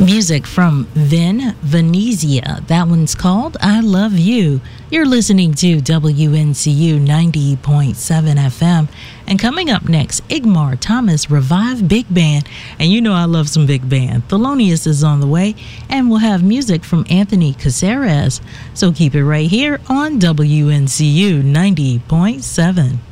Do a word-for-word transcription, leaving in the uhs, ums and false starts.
Music from Vin Venezia. That one's called I Love You. You're listening to W N C U ninety point seven F M. And coming up next, Igmar Thomas Revive Big Band. And you know I love some big band. Thelonious is on the way. And we'll have music from Anthony Caceres. So keep it right here on W N C U ninety point seven.